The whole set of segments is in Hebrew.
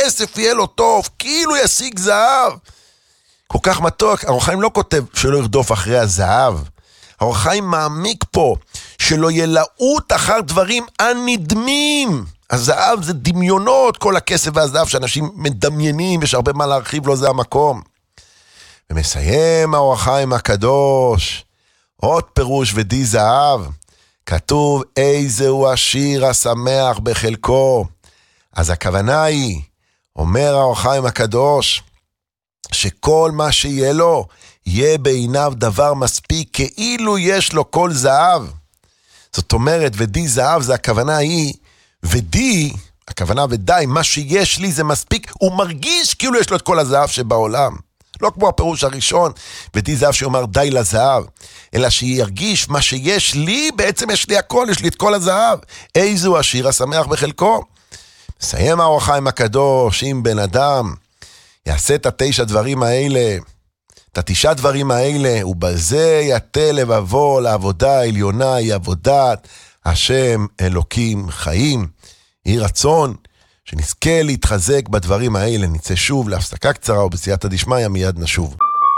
הכסף יהיה לו טוב, כאילו ישיג זהב. כל כך מתוק, האור החיים לא כותב שלא ירדוף אחרי הזהב. האור החיים מעמיק פה, שלא ילאות אחר דברים הנדמים. הזהב זה דמיונות, כל הכסף והזהב שאנשים מדמיינים, יש הרבה מה להרחיב, לא זה המקום. ומסיים האור החיים הקדוש, עוד פירוש ודי זהב, כתוב איזהו השיר השמח בחלקו. אז הכוונה היא, אומר האור החיים הקדוש, שכל מה שיהיה לו, יהיה בעיניו דבר מספיק, כאילו יש לו כל זהב. זאת אומרת, ודי זהב זה הכוונה היא, ודי, הכוונה ודי, מה שיש לי זה מספיק, הוא מרגיש כאילו יש לו את כל הזהב שבעולם. לא כמו הפירוש הראשון, ודי זהב שאומר די לזהב, אלא שירגיש מה שיש לי, בעצם יש לי הכל, יש לי את כל הזהב. איזו השיר השמח בחלקו. מסיים האור החיים הקדוש, אם בן אדם יעשה את 9 דברים האלה, את 9 דברים האלה, ובזה יתה לבבו לעבודה העליונה, היא עבודת השם אלוקים חיים. יהי רצון שנזכה להתחזק בדברים האלה. נצא שוב להפסקה קצרה ובסייעתא דשמיא מיד נשוב.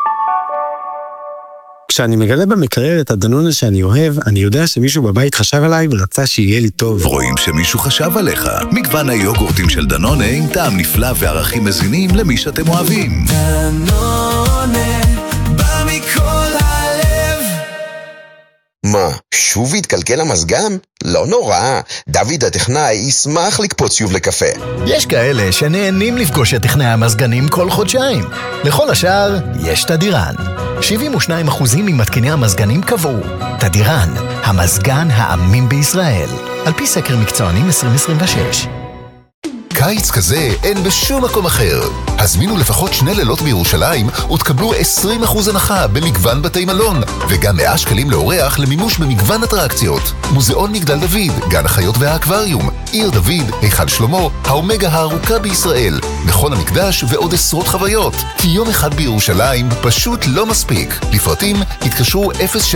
כשאני מגלה במקרר את הדנונה שאני אוהב, אני יודע שמישהו בבית חשב עליי ורצה שיהיה לי טוב. רואים שמישהו חשב עליך. מגוון היוגורטים של דנונה עם טעם נפלא וערכים מזינים למי שאתם אוהבים. דנונה, בא מכל הלב. מה, שוב התקלקל המזגן? לא נורא, דוד הטכנאי ישמח לקפוץ שוב לקפה. יש כאלה שנהנים לפגוש את טכנאי המזגנים כל חודשיים. לכל השאר, יש תדירן. 72% ממתקיני המזגנים קבעו. תדירן, המזגן האמין בישראל. על פי סקר מקצוענים 2026. קיץ כזה אין בשום מקום אחר. הזמינו לפחות 2 לילות בירושלים ותקבלו 20% הנחה במגוון בתי מלון, וגם 100 שקלים לאורח למימוש במגוון אטרקציות. מוזיאון מגדל דוד, גן החיות והאקווריום, עיר דוד, היכל שלמה, האומגה הארוכה בישראל, מכון המקדש ועוד עשרות חוויות. כי יום אחד בירושלים פשוט לא מספיק. לפרטים התקשרו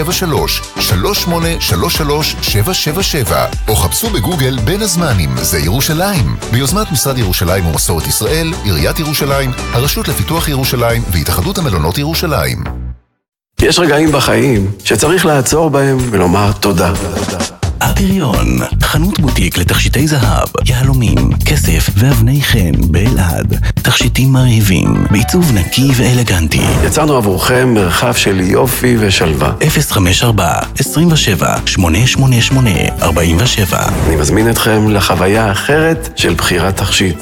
073-3833-777 או חפשו בגוגל בין הזמנים, זה ירושלים. ביוזמת משרד ירושלים ומסורת ישראל, עיריית ירושלים, הרשות לפיתוח ירושלים והתאחדות המלונות ירושלים. יש רגעים בחיים שצריך לעצור בהם ולומר תודה. הפריון, חנות בוטיק לתכשיטי זהב, יהלומים, כסף ואבני חן באלעד. תכשיטים מרהיבים, בעיצוב נקי ואלגנטי. יצרנו עבורכם מרחב של יופי ושלווה. 054-27-888-47. אני מזמין אתכם לחוויה אחרת של בחירת תכשיט.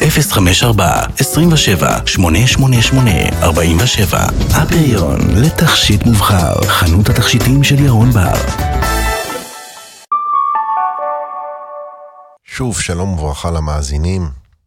054-27-888-47. הפריון, לתכשיט מובחר, חנות התכשיטים של ירון בר. שוב שלום וברכה למאזינים.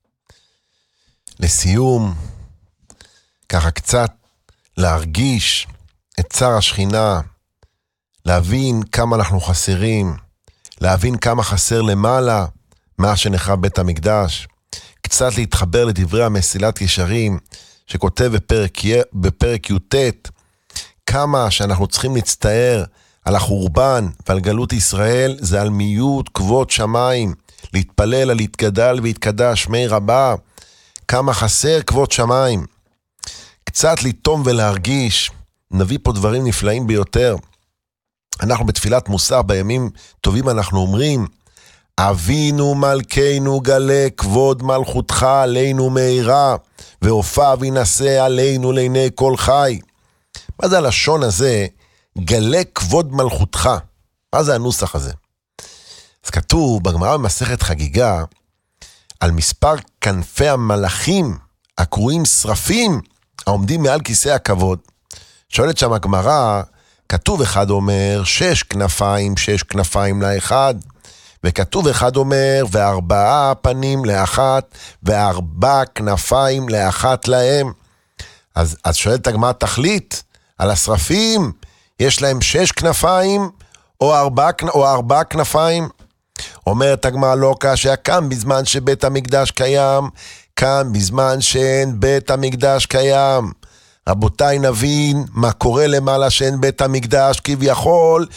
לסיום, ככה קצת להרגיש את צער השכינה, להבין כמה אנחנו חסרים, להבין כמה חסר למעלה מה שנחרב בית המקדש, קצת להתחבר לדברי המסילת ישרים שכותב בפרק י"ט, כמה שאנחנו צריכים להצטער על החורבן ועל גלות ישראל, זה על מיעוט כבוד שמיים, להתפלל על יתגדל ויתקדש שמי רבה, כמה חסר כבוד שמיים. קצת לטום ולהרגיש, נביא פה דברים נפלאים ביותר. אנחנו בתפילת מוסר בימים טובים אנחנו אומרים, אבינו מלכנו גלה כבוד מלכותך עלינו מהירה, והופע וינשא עלינו לעיני כל חי. מה זה הלשון הזה, גלה כבוד מלכותך? מה זה הנוסח הזה? אז כתוב בגמרא במסכת חגיגה, על מספר כנפי המלאכים הקרויים שרפים, העומדים מעל כיסא הכבוד. שואלת שם הגמרא, כתוב אחד אומר 6 כנפיים, 6 כנפיים לאחד, וכתוב אחד אומר 4 פנים לאחת, 4 כנפיים לאחת להם. אז שואלת הגמרא, תחליט על השרפים, יש להם 6 כנפיים או 4 כנפיים? אומרת הגמרא, לא כאשר קם בזמן שבית המקדש קיים, קם בזמן שאין בית המקדש קיים. רבותיי, נבין מה קורה למעלה שאין בית המקדש, כביכול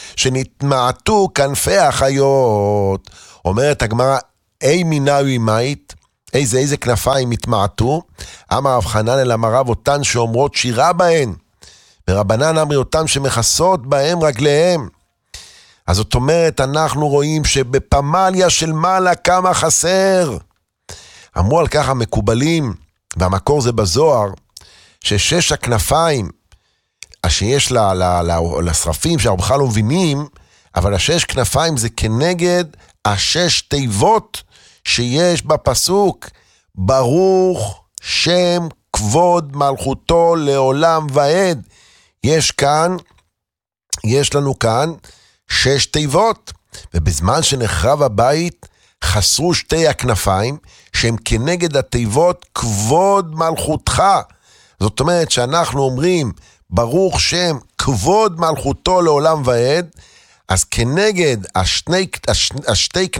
שנתמעטו כנפי החיות. אומרת הגמרא, אי מינאוי מית, איזה כנפיים התמעטו? אמר רב חננאל אמר רב אותן שאומרות שירה בהן, ורבנן אמרי אותן שמכסות בהם רגליהם. אז זאת אומרת, אנחנו רואים שבפמליה של מעלה כמה חסר. אמרו על כך המקובלים, והמקור זה בזוהר, ששש הכנפיים, שיש לשרפים שאנחנו בכלל לא מבינים, אבל השש כנפיים זה כנגד השש תיבות שיש בפסוק, ברוך שם כבוד מלכותו לעולם ועד. יש לנו כאן שש תיבות, ובזמן שנחרב הבית חסרו שתי הכנפיים שהם כנגד התיבות כבוד מלכותך. זאת אומרת שאנחנו אומרים ברוך שם כבוד מלכותו לעולם ועד, אז כנגד השתי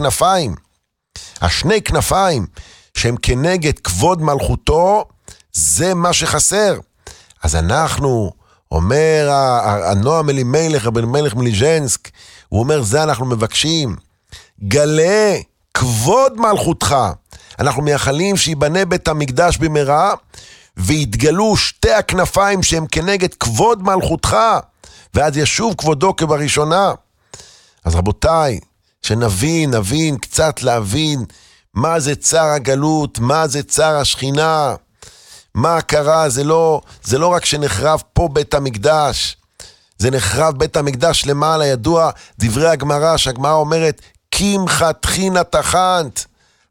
כנפיים שהם כנגד כבוד מלכותו, זה מה שחסר. אז אנחנו, אומר הנועם אלימלך, רבי אלימלך מליז'נסק, הוא אומר זה אנחנו מבקשים, גלה כבוד מלכותך. אנחנו מייחלים שיבנה בית המקדש במהרה, והתגלו שתי הכנפיים שהם כנגד כבוד מלכותך, ואז ישוב כבודו כבראשונה. אז רבותיי, שנבין, קצת להבין, מה זה צער הגלות, מה זה צער השכינה, מה קרה, זה לא רק שנחרב פה בית המקדש, זה נחרב בית המקדש למעלה, ידוע דברי הגמרא, שהגמרא אומרת, קמחא טחינא טחנת,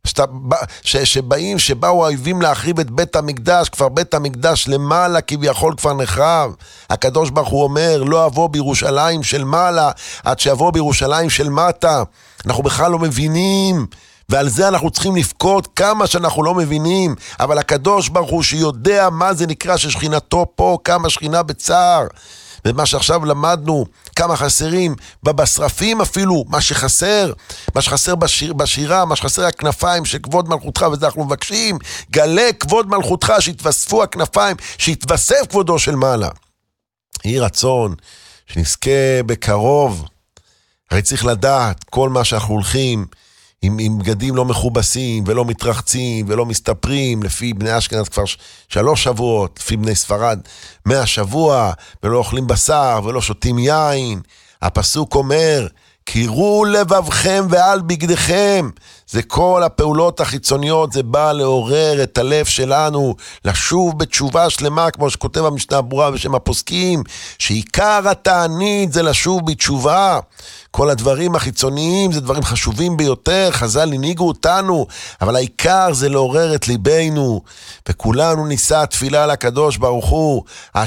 שבאו האויבים להחריב את בית המקדש, כבר בית המקדש למעלה כביכול כבר נחרב. הקדוש ברוך הוא אומר, לא אבוא בירושלים של מעלה, עד שאבוא בירושלים של מטה. אנחנו בכלל לא מבינים, ועל זה אנחנו צריכים לפקוד כמה שאנחנו לא מבינים, אבל הקדוש ברוך הוא שיודע מה זה נקרא ששכינתו פה, כמה שכינה בצער. ומה שעכשיו למדנו, כמה חסרים, בשרפים אפילו, מה שחסר בשירה, מה שחסר הכנפיים של כבוד מלכותך, וזה אנחנו מבקשים, גלה כבוד מלכותך, שיתווספו הכנפיים, שיתווסף כבודו של מעלה. יהי רצון, שנזכה בקרוב, הרי צריך לדעת, כל מה שאנחנו הולכים, עם בגדים לא מכובסים, ולא מתרחצים, ולא מסתפרים, לפי בני אשכנז כבר 3 שבועות, לפי בני ספרד 100 שבוע, ולא אוכלים בשר, ולא שותים יין. הפסוק אומר, קירו לבבכם ועל בגדיכם. זה כל הפעולות החיצוניות, זה בא לעורר את הלב שלנו, לשוב בתשובה שלמה, כמו שכותב המשנה הברורה בשם הפוסקים, שעיקר התענית זה לשוב בתשובה. כל הדברים החיצוניים זה דברים חשובים ביותר, חז"ל הנהיגו אותנו, אבל העיקר זה לעורר את ליבנו, וכולנו נישא תפילה לקדוש ברוך הוא,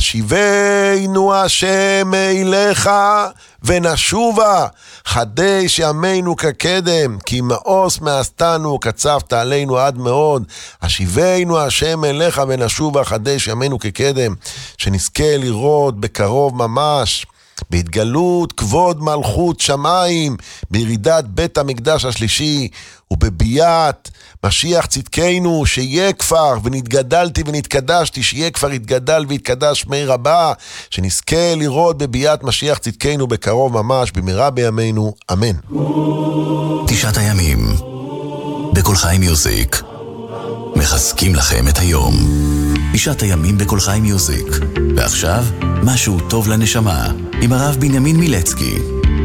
השיבנו השם אליך ונשובה, חדש ימינו כקדם, כי מאוס מעשתנו קצבת עלינו עד מאוד, השיבנו השם אליך ונשובה, חדש ימינו כקדם, שנזכה לראות בקרוב ממש, בהתגלות כבוד מלכות שמיים, בירידת בית המקדש השלישי, ובביאת משיח צדקנו, שיהיה כבר, ונתגדלתי ונתקדשתי, שיהיה כבר יתגדל ויתקדש שמי רבה, שנזכה לראות בביאת משיח צדקנו בקרוב ממש, במהרה בימינו, אמן. 9 הימים, בכל חי מיוזיק, מחזקים לכם את היום. 9 הימים בכל חי מיוזיק, ועכשיו משהו טוב לנשמה, עם הרב בנימין מילצקי.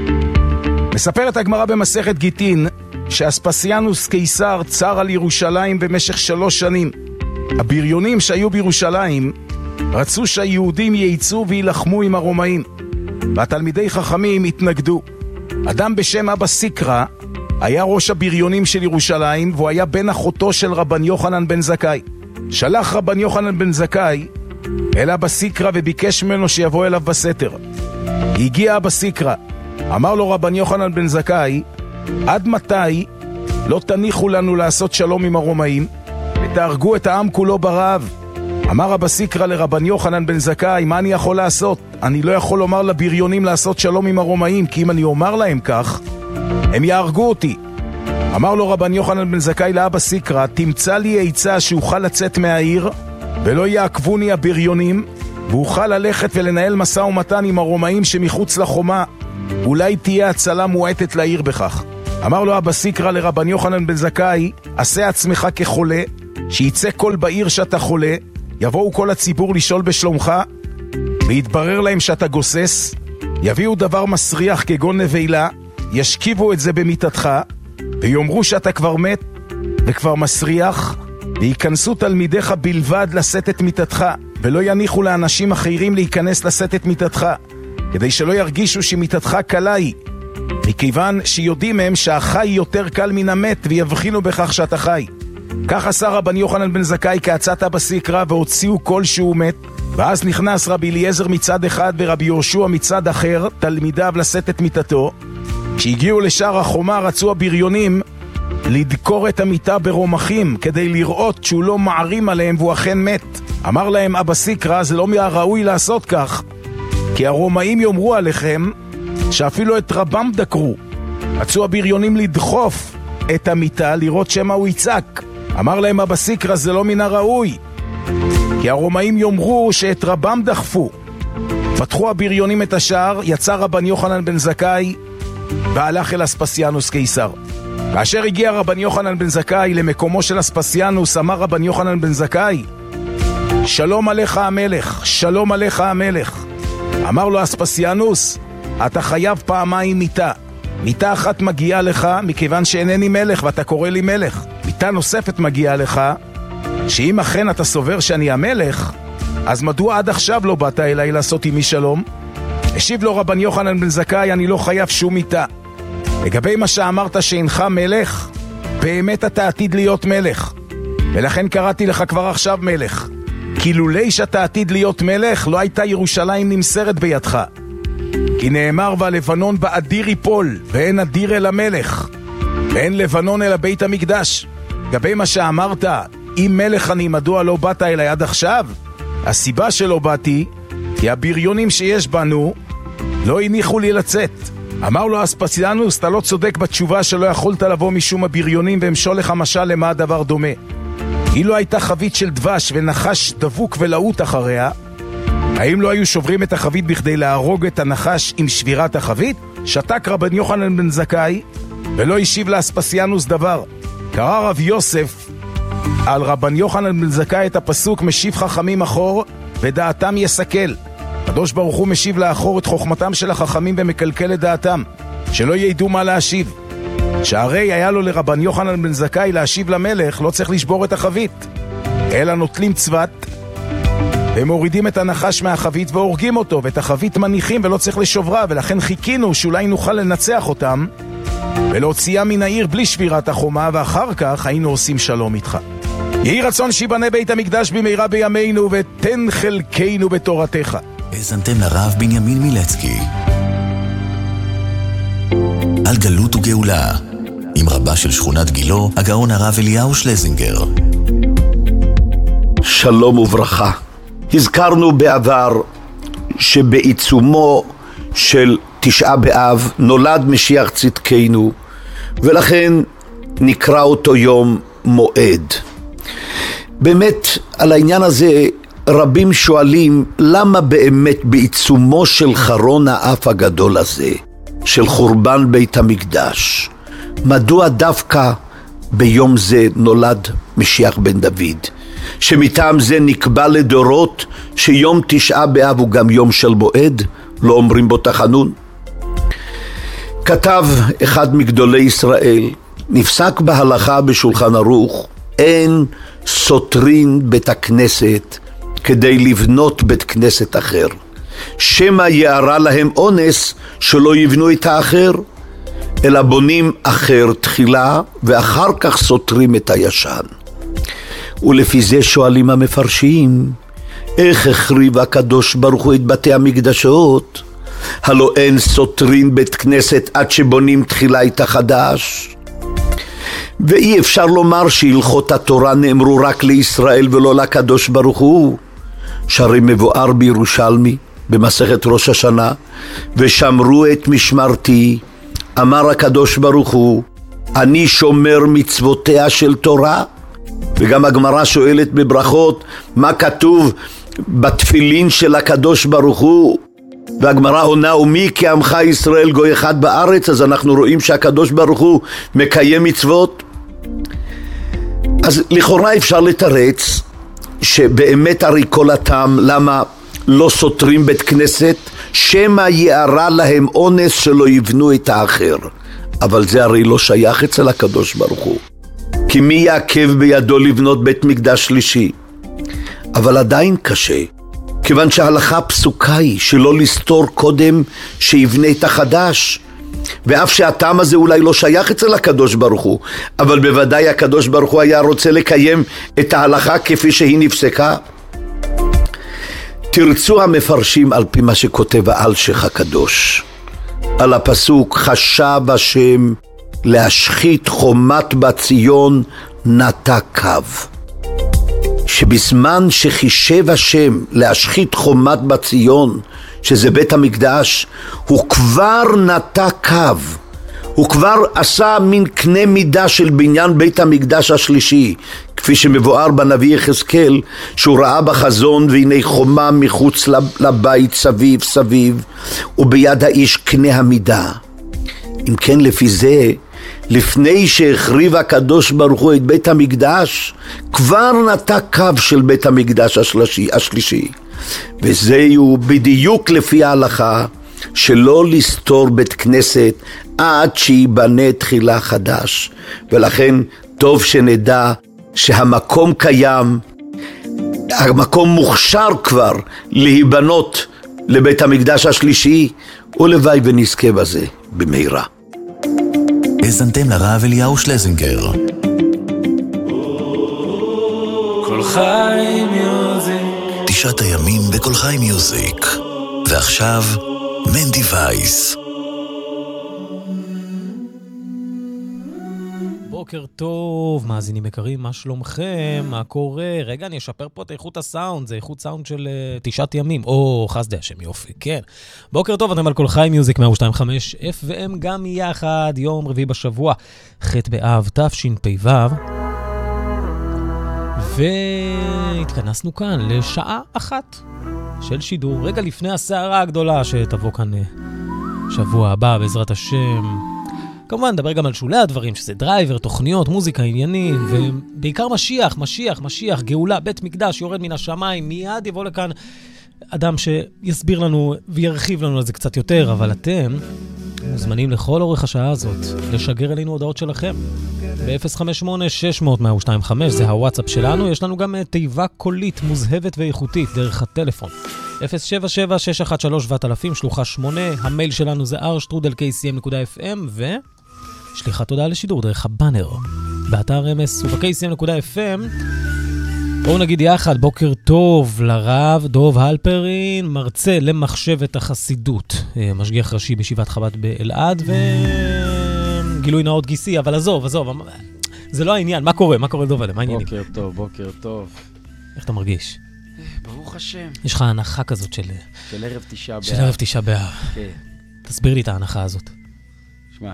מספרת הגמרא במסכת גיטין, שאספסיאנוס קיסר צר על ירושלים במשך 3 שנים. הבריונים שהיו בירושלים רצו שהיהודים ייצאו וילחמו עם הרומאים, והתלמידי חכמים התנגדו. אדם בשם אבא סיקרא היה ראש הבריונים של ירושלים, והוא היה בן אחותו של רבן יוחנן בן זכאי. שלח רבן יוחנן בן זכאי אל אבא סיקרא וביקש ממנו שיבוא אליו בסתר. הגיע אבא סיקרא, אמר לו רבן יוחנן בן זכאי, עד מתי לא תניחו לנו לעשות שלום עם הרומאים ותהרגו את העם כולו ברעב? אמר אבא סיקרא לרבן יוחנן בן זכאי, מה אני יכול לעשות? אני לא יכול לומר לבריונים לעשות שלום עם הרומאים, כי אם אני אומר להם כך הם יהרגו אותי. אמר לו רבן יוחנן בן זכאי לאבא סיקרא, תמצא לי עצה שאוכל לצאת מהעיר ולא יעקבוני הבריונים, ואוכל ללכת ולנהל משא ומתן עם הרומאים שמחוץ לחומה, אולי תהיה הצלה מועטת לעיר בכך. אמר לו אבא סיקרא לרבן יוחנן בן זכאי, עשה עצמך כחולה, שיצא כל בעיר שאתה חולה, יבואו כל הציבור לשאול בשלומך, ויתברר להם שאתה גוסס, יביאו דבר מסריח כגון נבילה, ישכיבו את זה במיטתך, ויאמרו שאתה כבר מת וכבר מסריח, וייכנסו תלמידיך בלבד לשאת את מיטתך, ולא יניחו לאנשים אחרים להיכנס לשאת את מיטתך, כדי שלא ירגישו שמיטתך קלה היא, מכיוון שיודעים הם שהחי יותר קל מן המת, ויבחינו בכך שאתה חי. כך עשה רבן יוחנן בן זכאי כעצת אבא סיקרא, והוציאו כל שהוא מת. ואז נכנס רבי אליעזר מצד אחד ורבי יהושע מצד אחר, תלמידיו לשאת את מיטתו. כשהגיעו לשער החומה רצו הבריונים לדקור את המיטה ברומחים, כדי לראות שהוא לא מערים עליהם והוא אכן מת. אמר להם אבא סיקרא, זה לא מהראוי לעשות כך, כי הרומאים יאמרו עליכם שאפילו את רבם דקרו. רצו הבריונים לדחוף את המיטה לראות שמה הוא יצעק. אמר להם אבא סיקרא, זה לא מן הראוי, כי הרומאים יאמרו שאת רבם דחפו. פתחו הבריונים את השער, יצא רבן יוחנן בן זכאי והלך אל אספסיאנוס קיסר. כאשר הגיע רבן יוחנן בן זכאי למקומו של אספסיאנוס, אמר רבן יוחנן בן זכאי, שלום עליך המלך, שלום עליך המלך. אמר לו אספסיאנוס, אתה חייב פעמיים מיטה. מיטה אחת מגיעה לך מכיוון שאינני מלך ואתה קורא לי מלך. מיטה נוספת מגיעה לך, שאם אכן אתה סובר שאני המלך, אז מדוע עד עכשיו לא באת אליי לעשות עמי שלום? השיב לו רבן יוחנן בן זכאי, אני לא חייב שום מיטה. לגבי מה שאמרת שאינך מלך, באמת אתה עתיד להיות מלך, ולכן קראתי לך כבר עכשיו מלך. כי לולי שאתה עתיד להיות מלך, לא הייתה ירושלים נמסרת בידך. כי נאמר, והלבנון באדיר יפול, ואין אדיר אל המלך, ואין לבנון אל בית המקדש. לגבי מה שאמרת, אם מלך אני, מדוע לא באת אליי עד עכשיו? הסיבה שלא באתי, כי הבריונים שיש בנו לא הניחו לי לצאת. אמר לו אספסיאנוס, אתה לא צודק בתשובה שלא יכולת לבוא משום הבריונים, והמשול לך משל למה הדבר דומה. אילו הייתה חבית של דבש ונחש דבוק ולאות אחריה, האם לא היו שוברים את החבית בכדי להרוג את הנחש עם שבירת החבית? שתק רבן יוחנן בן זכאי ולא השיב לאספסיאנוס דבר. קרא רב יוסף על רבן יוחנן בן זכאי את הפסוק, משיב חכמים אחור ודעתם יסכל. הקדוש ברוך הוא משיב לאחור את חוכמתם של החכמים ומקלקל את דעתם, שלא ידעו מה להשיב. שהרי היה לו לרבן יוחנן בן זכאי להשיב למלך, לא צריך לשבור את החבית, אלא נוטלים צוות ומורידים את הנחש מהחבית והורגים אותו, ואת החבית מניחים ולא צריך לשוברה. ולכן חיכינו שאולי נוכל לנצח אותם ולהוציאה מן העיר בלי שבירת החומה, ואחר כך היינו עושים שלום איתך. יהי רצון שיבנה בית המקדש במהרה בימינו, ותן חלקנו בתורתך. האזנתם לרב בנימין מילצקי על גלות וגאולה עם רבה של שכונת גילו, הגאון הרב אליהו שלזינגר. שלום וברכה. הזכרנו בעבר שבעיצומו של תשעה באב נולד משיח צדקנו, ולכן נקרא אותו יום מועד. באמת על העניין הזה רבים שואלים, למה באמת בעיצומו של חרון האף הגדול הזה, של חורבן בית המקדש, מדוע דווקא ביום זה נולד משיח בן דוד, שמטעם זה נקבע לדורות שיום תשעה באב הוא גם יום של מועד, לא אומרים בו תחנון? כתב אחד מגדולי ישראל, נפסק בהלכה בשולחן ערוך, אין סותרין בית הכנסת כדי לבנות בית כנסת אחר, שמא יערה להם אונס שלא יבנו את האחר, אלא בונים אחר תחילה ואחר כך סותרים את הישן. ולפי זה שואלים המפרשים, איך החריב הקדוש ברוך הוא את בתי המקדשות? הלא אין סותרין בית כנסת עד שבונים תחילה את החדש. ואי אפשר לומר שהלכות התורה נאמרו רק לישראל ולא לקדוש ברוך הוא. שהרי מבואר בירושלמי במסכת ראש השנה, ושמרו את משמרתי, אמר הקדוש ברוך הוא, אני שומר מצוותיה של תורה. וגם הגמרא שואלת בברכות, מה כתוב בתפילין של הקדוש ברוך הוא? והגמרא עונה, ומי כעמך ישראל גוי אחד בארץ, אז אנחנו רואים שהקדוש ברוך הוא מקיים מצוות. אז לכאורה אפשר לתרץ שבאמת הרי כל הטעם למה לא סותרים בית כנסת, שמה יערה להם אונס שלא יבנו את האחר. אבל זה הרי לא שייך אצל הקדוש ברוך הוא, כי מי יעכב בידו לבנות בית מקדש שלישי? אבל עדיין קשה, כיוון שההלכה פסוקה היא שלא לסתור קודם שיבנה את החדש. ואף שהטעם הזה אולי לא שייך אצל הקדוש ברוך הוא, אבל בוודאי הקדוש ברוך הוא היה רוצה לקיים את ההלכה כפי שהיא נפסקה. תרצו המפרשים על פי מה שכותב האלשיך הקדוש על הפסוק, חשב השם להשחית חומת בציון נטע קו, שבזמן שחישב השם להשחית חומת בציון, שזה בית המקדש, הוא כבר נטע קו, הוא כבר עשה מין קנה מידה של בניין בית המקדש השלישי, כפי שמבואר בנביא יחזקאל, שהוא ראה בחזון, והנה חומה מחוץ לבית סביב סביב, וביד האיש קנה המידה. אם כן, לפי זה, לפני שהחריב הקדוש ברוך הוא את בית המקדש, כבר נטע קו של בית המקדש השלישי. וזהו בדיוק לפי ההלכה, שלא לסתור בית כנסת עד שיבנה תחילה חדש. ולכן טוב שנדע שהמקום קיים, המקום מוכשר כבר להיבנות לבית המקדש השלישי, ולוואי ונזכה בזה במהרה. האזנתם לרב אליהו שלזינגר. כל חי מיוזיק. 9 הימים בכל חי מיוזיק. ועכשיו מנדי וייס. בוקר טוב, מאזינים יקרים, מה שלומכם? מה קורה? רגע, אני אשפר פה את איכות הסאונד, זה איכות סאונד של 9 ימים, או חסדי השם, יופי, כן. בוקר טוב, אתם על כל חי מיוזיק 102.5 FM, גם יחד, יום רביעי בשבוע, ח' באב, תשפ"ו, והתכנסנו כאן לשעה אחת של שידור, רגע לפני הסערה הגדולה שתבוא כאן שבוע הבא, בעזרת השם. כמובן, נדבר גם על שולי הדברים, שזה דרייבר, תוכניות, מוזיקה, עניינים, ובעיקר משיח, גאולה, בית מקדש, יורד מן השמיים, מיד יבוא לכאן אדם שיסביר לנו וירחיב לנו על זה קצת יותר, אבל אתם מוזמנים לכל אורך השעה הזאת לשגר אלינו הודעות שלכם. ב-058-600-102-5, זה הוואטסאפ שלנו, יש לנו גם תיבה קולית מוזהבת ואיכותית דרך הטלפון. 077-613-7000, שלוחה 8, המייל שלנו זה r@kcm.fm, ושליחת הודעה לשידור דרך הבאנר באתר אמס וב-kcm.fm. בואו נגיד יחד, בוקר טוב לרב דוב הלפרין, מרצה למחשבת החסידות, משגיח ראשי בישיבת חב"ד באלעד, וגילוי נאות גיסי, אבל עזוב, זה לא העניין. מה קורה דוב עליהם? מה העניינים? בוקר טוב. איך אתה מרגיש? ברוך השם. יש לך הנחה כזאת של ערב תשעה באב. של ערב תשעה באב. כן. תסביר לי את ההנחה הזאת. שמע,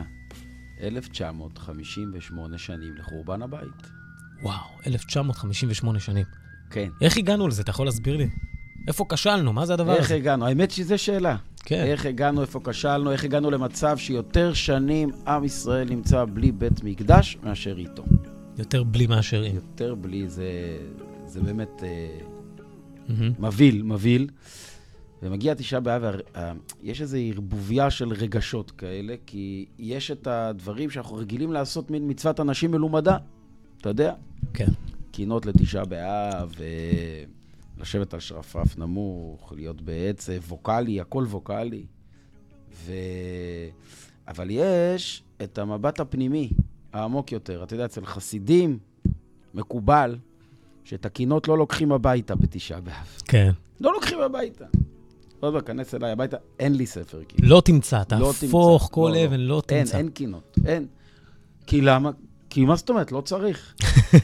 1958 שנים לחורבן הבית. וואו, 1958 שנים. כן. איך הגענו לזה? אתה יכול להסביר לי? איפה כשלנו? מה זה הדבר הזה? איך הגענו? האמת שזו שאלה. כן. איך הגענו, איפה כשלנו, איך הגענו למצב שיותר שנים עם ישראל נמצא בלי בית מקדש מאשר איתו. יותר בלי מאשר עם. יותר בלי, זה באמת מביא. ומגיע תשעה באב, יש איזו ערבוביה של רגשות כאלה, כי יש את הדברים שאנחנו רגילים לעשות מן מצוות אנשים מלומדה, אתה יודע? כן. קינות לתשעה באב, לשבת על שרפרף נמוך, להיות בעצב, ווקלי, הכל ווקלי. אבל יש את המבט הפנימי, העמוק יותר. אתה יודע, אצל חסידים מקובל שאת הקינות לא לוקחים הביתה בתשעה באב. כן. לא לוקחים הביתה. לא כנס אליי הביתה, אין לי ספר קינות. לא תמצא, תהפוך כל אבן, לא תמצא. אין קינות, אין. כי למה? כי מה זאת אומרת? לא צריך.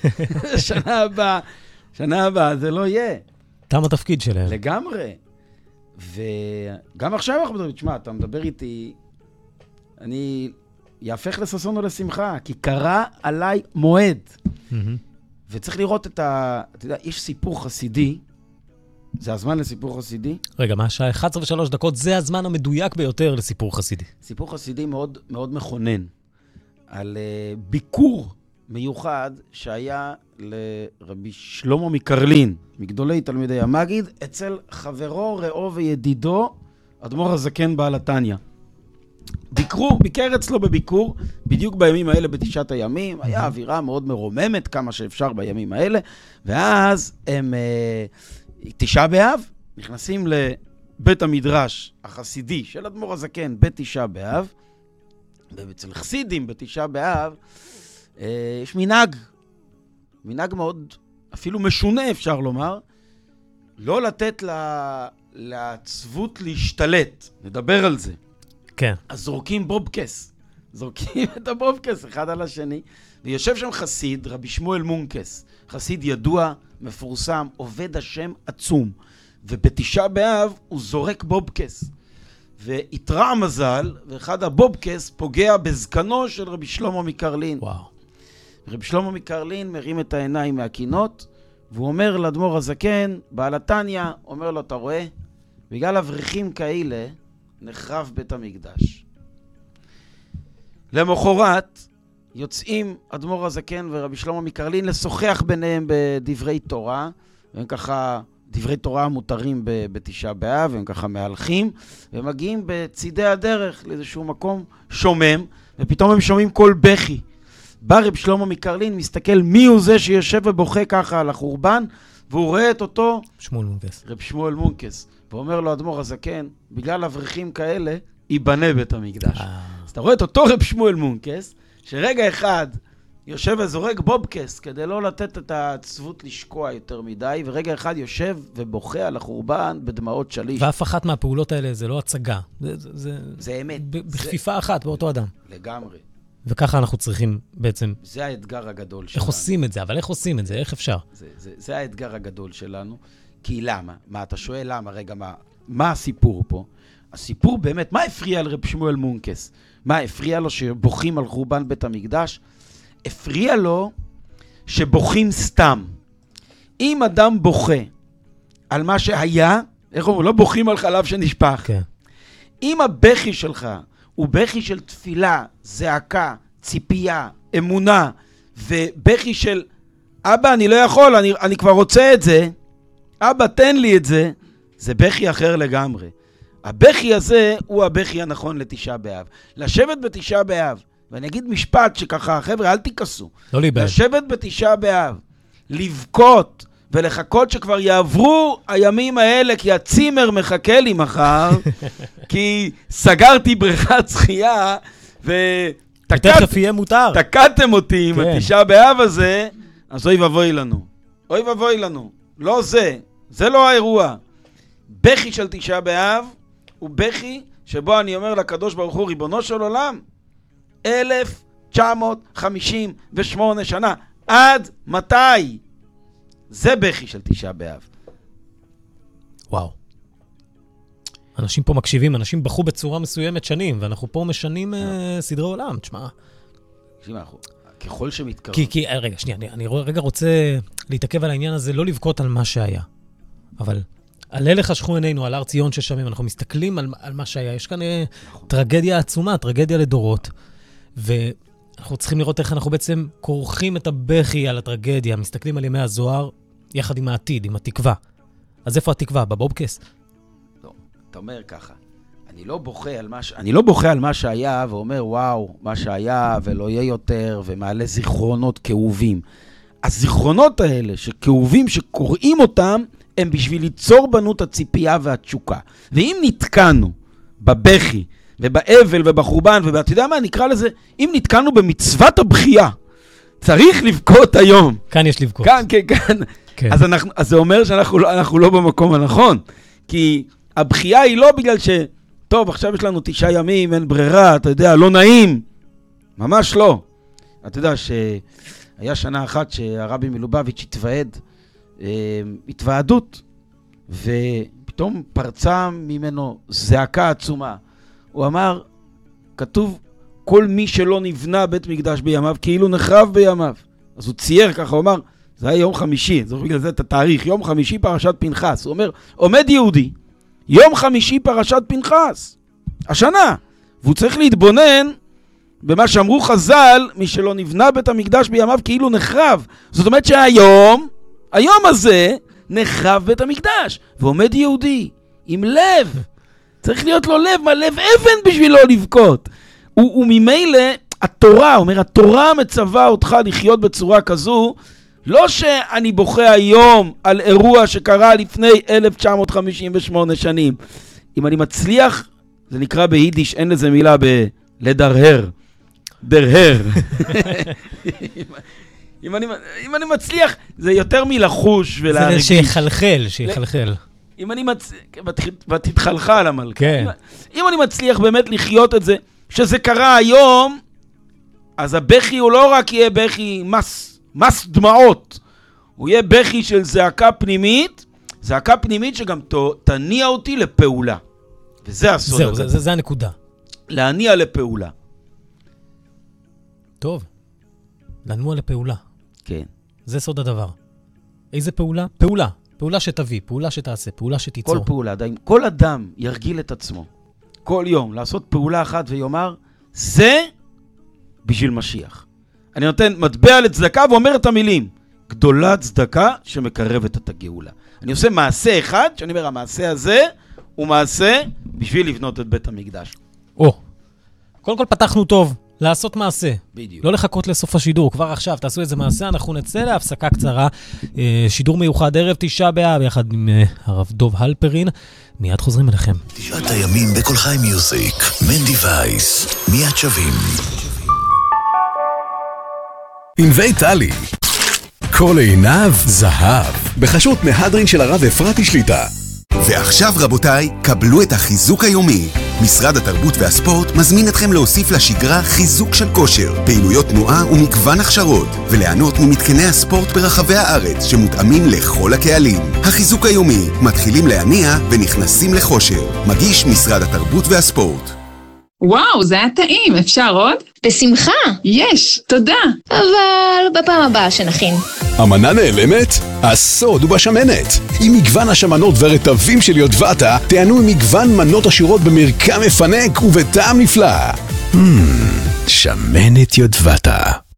שנה הבאה זה לא יהיה. תם התפקיד שלהם. לגמרי. וגם עכשיו אנחנו מדברים, תשמע, אתה מדבר איתי, אני יהפך לששון או לשמחה, כי קרה עליי מועד. וצריך לראות אתה יודע, יש סיפור חסידי, זה הזמן לסיפור חסידי? רגע, מה השעה? 11:03, זה הזמן המדויק ביותר לסיפור חסידי. סיפור חסידי מאוד, מאוד מכונן, על ביקור מיוחד שהיה לרבי שלמה מקרלין, מגדולי תלמידי המגיד, אצל חברו, רעו וידידו, אדמו"ר הזקן בעל התניא. ביקר אצלו בביקור, בדיוק בימים האלה בתשעת הימים, היה אווירה מאוד מרוממת, כמה שאפשר בימים האלה, ואז הם, תשעה באב, נכנסים לבית המדרש החסידי של אדמו"ר הזקן בתשעה באב, ואצל חסידים בתשעה באב, יש מנהג מאוד, אפילו משונה אפשר לומר, לא לתת לעצבות להשתלט, נדבר על זה. כן. אז זורקים בובקס, זורקים את הבובקס אחד על השני, ויושב שם חסיד, רבי שמואל מונקס, חסיד ידוע, מפורסם, עובד השם עצום, ובתשעה באב הוא זורק בובקס, ויתרע המזל, ואחד הבובקס פוגע בזקנו של רבי שלמה מקרלין. וואו. רבי שלמה מקרלין מרים את העיניים מהקינות, והוא אומר לאדמו"ר הזקן, בעל התניא, אומר לו, אתה רואה? בגלל אברכים כאלה, נחרב בית המקדש. למחרת, יוצאים אדמו"ר הזקן ורבי שלמה מקרלין לשוחח ביניהם בדברי תורה, והם ככה, דברי תורה מותרים בתשעה באב, והם ככה מהלכים, והם מגיעים בצידי הדרך לאיזשהו מקום שומם, ופתאום הם שומעים קול בכי. בא רב שלמה מקרלין, מסתכל מי הוא זה שיושב ובוכה ככה על החורבן, והוא רואה את אותו שמואל מונקס. רב שמואל מונקס, ואומר לו אדמו"ר הזקן, בגלל אברכים כאלה, ייבנה בית המקדש. אז אתה רואה את אותו רב שמואל מונקס, שרגע אחד יושב וזורק בובקס, כדי לא לתת את העצבות לשקוע יותר מדי, ורגע אחד יושב ובוכה על החורבן בדמעות שליש. ואף אחת מהפעולות האלה זה לא הצגה. זה אמת. בכפיפה אחת באותו אדם. לגמרי. וככה אנחנו צריכים בעצם... זה האתגר הגדול שלנו. איך עושים את זה? אבל איך עושים את זה? איך אפשר? זה האתגר הגדול שלנו. כי למה? מה, אתה שואל למה? רגע, מה הסיפור פה? הסיפור באמת, מה הפריע לרב שמואל מונקס? מה הפריע לו שבוכים על חורבן בית המקדש? הפריע לו שבוכים סתם. אם אדם בוכה על מה שהיה, איך אומרים? לא בוכים על חלב שנשפך. כן. אם הבכי שלך הוא בכי של תפילה, זעקה, ציפייה, אמונה, ובכי של אבא, אני לא יכול, אני כבר רוצה את זה, אבא, תן לי את זה, זה בכי אחר לגמרי. הבכי הזה הוא הבכי הנכון לתשעה באב. לשבת בתשעה באב, ואני אגיד משפט שככה, חבר'ה, אל תיכסו. לא להיבהל. לשבת בתשעה באב, לבכות ולחכות שכבר יעברו הימים האלה, כי הצימר מחכה לי מחר, כי סגרתי בריכת שחייה, ותכף יהיה מותר. תקעתם אותי עם התשעה באב הזה, אז אוי ובוי לנו. אוי ובוי לנו. לא זה לא האירוע. בכי של תשעה באב הוא בכי שבו אני אומר לקדוש ברוך הוא, ריבונו של עולם, 1958 שנה. עד מתי? זה בכי של תשעה באב. וואו. אנשים פה מקשיבים, אנשים בחו בצורה מסוימת שנים, ואנחנו פה משנים סדרי עולם, תשמע. ככל שמתקרב. כי, רגע, שנייה, אני רגע רוצה להתעכב על העניין הזה, לא לבכות על מה שהיה. אבל על אלה חשכו עינינו, על הר ציון ששמים, אנחנו מסתכלים על מה שהיה. יש כאן טרגדיה עצומה, טרגדיה לדורות, ואנחנו צריכים לראות איך אנחנו בעצם כורכים את הבכי על הטרגדיה, מסתכלים על ימי הזוהר יחד עם העתיד, עם התקווה. אז איפה התקווה? בבובקס? לא, אתה אומר ככה, אני לא בוכה על מה שהיה ואומר, וואו, מה שהיה ולא יהיה יותר, ומעלה זיכרונות כאובים. הזיכרונות האלה שכאובים, שקוראים אותם, הם בשביל ליצור בנו את הציפייה והתשוקה. ואם נתקענו בבכי ובאבל ובחורבן, ואתה יודע מה, נקרא לזה, אם נתקענו במצוות הבכייה, צריך לבכות היום. כאן יש לבכות. כן. אז זה אומר שאנחנו לא במקום הנכון. כי הבכייה היא לא בגלל טוב, עכשיו יש לנו 9 ימים, אין ברירה, אתה יודע, לא נעים. ממש לא. אתה יודע שהיה שנה אחת שהרבי מלובביץ' התוועדות, ופתאום פרצה ממנו זעקה עצומה. הוא אמר, כתוב, כל מי שלא נבנה בית מקדש בימיו, כאילו נחרב בימיו. אז הוא צייר ככה, הוא אמר, זה היה יום חמישי, זוכר בגלל זה את התאריך, יום חמישי פרשת פנחס. הוא אומר, עומד יהודי, יום חמישי פרשת פנחס, השנה, והוא צריך להתבונן במה שאמרו חז"ל, מי שלא נבנה בית המקדש בימיו כאילו נחרב. זאת אומרת שהיום, היום הזה, נחרב בית המקדש, ועומד יהודי עם לב. צריך להיות לו לב, מה לב אבן בשביל לא לבכות. וממילא התורה, אומר, התורה מצווה אותך לחיות בצורה כזו, לא שאני בוכה היום על אירוע שקרה לפני 1958 שנים. אם אני מצליח, זה נקרא ביידיש, אין לזה מילה לדרהר. דרהר. אם אני מצליח, זה יותר מלחוש ולהרגיש. זה שיחלחל. אם אני ותתחלחל המלכה. אם אני מצליח באמת לחיות את זה, שזה קרה היום, אז הבכי הוא לא רק יהיה בכי מס דמעות, הוא יהיה בכי של זעקה פנימית, זעקה פנימית שגם תניע אותי לפעולה. וזה הסוד. זהו, זה הנקודה. להניע לפעולה. טוב, לנוע לפעולה. כן. זה סוד הדבר. איזה פעולה? פעולה שתביא, פעולה שתעשה, פעולה שתיצור. כל פעולה, כל אדם ירגיל את עצמו, כל יום, לעשות פעולה אחת ויאמר, זה בשביל משיח. אני נותן מטבע לצדקה ואומר את המילים, גדולה צדקה שמקרבת את הגאולה. אני עושה מעשה אחד, שאני אומר, המעשה הזה הוא מעשה בשביל לבנות את בית המקדש. קודם כל פתחנו טוב. לעשות מעשה. בדיוק. לא לחכות לסוף השידור. כבר עכשיו תעשו איזה מעשה, אנחנו נצא להפסקה קצרה. שידור מיוחד ערב 9 באב, יחד עם הרב דוב הלפרין. מיד חוזרים אליכם. 9 הימים בכל חי מיוזיק. מנדי וייס. מיד שווים. ענבי טלי. כל עיניו זהב. בחשות מהדרין של הרב אפרתי שליטה. ועכשיו רבותיי, קבלו את החיזוק היומי. משרד התרבות והספורט מזמין אתכם להוסיף לשגרה חיזוק של כושר, פעילויות תנועה ומגוון הכשרות, וליהנות ממתקני הספורט ברחבי הארץ שמותאמים לכל הקהלים. החיזוק היומי, מתחילים להניע ונכנסים לחושר. מגיש משרד התרבות והספורט. וואו, זה היה טעים, אפשר עוד? בשמחה. יש, תודה. אבל בפעם הבאה שנכין. המנה נעלמת? הסוד הוא בשמנת. עם מגוון השמנות ורטבים של יודבטה, תענו עם מגוון מנות עשירות במרקם מפנק ובטעם נפלא. שמנת יודבטה.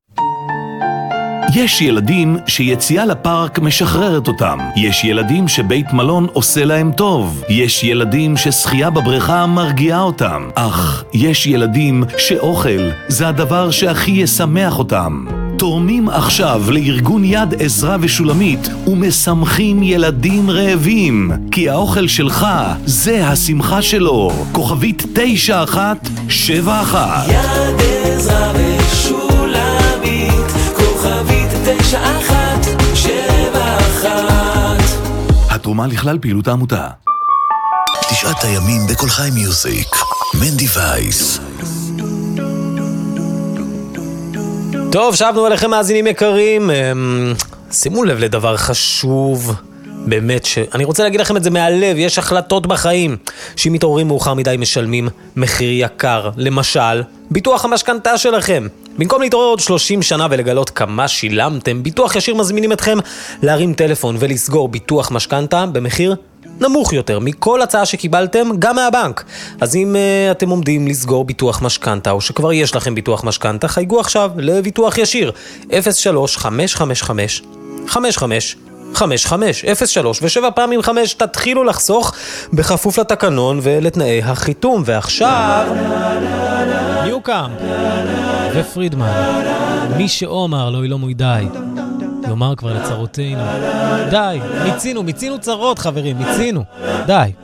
יש ילדים שיציאה לפארק משחררת אותם. יש ילדים שבית מלון עושה להם טוב. יש ילדים ששחייה בבריכה מרגיעה אותם. אך יש ילדים שאוכל זה הדבר שהכי ישמח אותם. תורמים עכשיו לארגון יד עזרה ושולמית ומשמחים ילדים רעבים. כי האוכל שלך זה השמחה שלו. כוכבית 9171. יד עזרה ושולמית, כוכבית 9171. התרומה לכלל פעילות העמותה. 9 הימים בכל חי מיוזיק. מנדי וייס. טוב, שבנו אליכם מאזינים יקרים. שימו לב לדבר חשוב, באמת שאני רוצה להגיד לכם את זה מהלב. יש החלטות בחיים שאם מתעוררים מאוחר מדי משלמים מחיר יקר. למשל, ביטוח המשכנתה שלכם. במקום להתעורר עוד 30 שנה ולגלות כמה שילמתם, ביטוח ישיר מזמינים אתכם להרים טלפון ולסגור ביטוח משכנתה במחיר נמוך יותר מכל הצעה שקיבלתם, גם מהבנק. אז אם אתם עומדים לסגור ביטוח משכנתה, או שכבר יש לכם ביטוח משכנתה, חייגו עכשיו לביטוח ישיר 03-555-5555 03 ו7 פעמים 5. תתחילו לחסוך בכפוף לתקנון ולתנאי החיתום. ועכשיו ניוקאמפ ופרידמן, מי שאומר לא ילום די יאמר כבר לצרותינו. די, מיצינו צרות חברים, מיצינו, די.